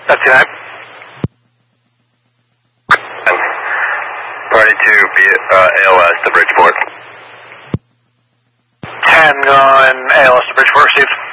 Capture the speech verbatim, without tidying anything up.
That's tonight. Party two, B, uh, A L S to Bridgeport. ten on A L S to Bridgeport, received.